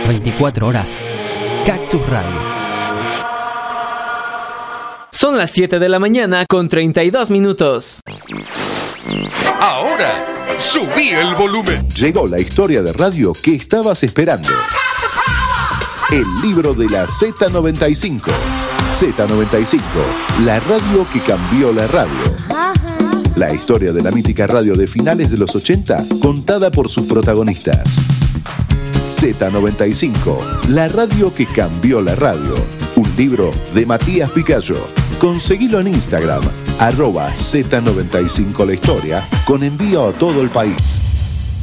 24 horas. Cactus Radio. Son las 7 de la mañana con 32 minutos. Ahora, subí el volumen. Llegó la historia de radio que estabas esperando. El libro de la Z95. Z95, la radio que cambió la radio. La historia de la mítica radio de finales de los 80, contada por sus protagonistas. Z95, la radio que cambió la radio. Un libro de Matías Picayo. Conseguilo en Instagram, @Z95 la historia, con envío a todo el país.